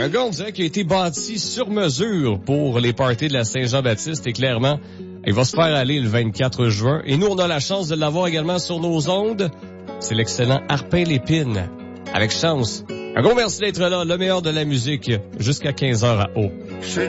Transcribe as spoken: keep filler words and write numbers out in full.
Un gars, on dirait, qui a été bâti sur mesure pour les parties de la Saint-Jean-Baptiste et clairement, il va se faire aller le vingt-quatre juin. Et nous, on a la chance de l'avoir également sur nos ondes. C'est l'excellent Arpin Lépine. Avec chance. Un gros merci d'être là, le meilleur de la musique, jusqu'à quinze heures à Haut.